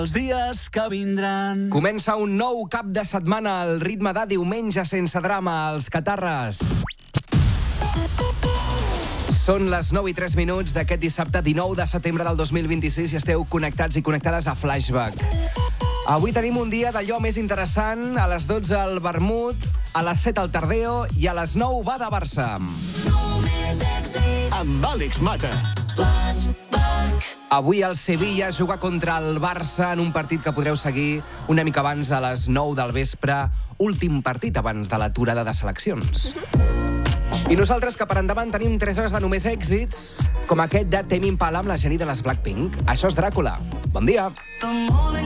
Els dies que vindran. Comença un nou cap de setmana al ritme de diumenge sense drama als Catarres. Són les 9:03 d'aquest dissabte 19 de setembre del 2026 i esteu connectats i connectades a Flashback. Avui tenim un dia d'allò més interessant. A les 12 al Vermut, a les 7 al Tardeo i a les 9 va de Barça. Amb Àlex Mata. Avui el Sevilla juga contra el Barça en un partit que podreu seguir una mica abans de les 9 del vespre, últim partit abans de l'aturada de seleccions. I nosaltres, que per endavant tenim 3 hores de només èxits, com aquest de Tame Impala amb la Jenny de les Blackpink. Això és Dràcula. Bon dia.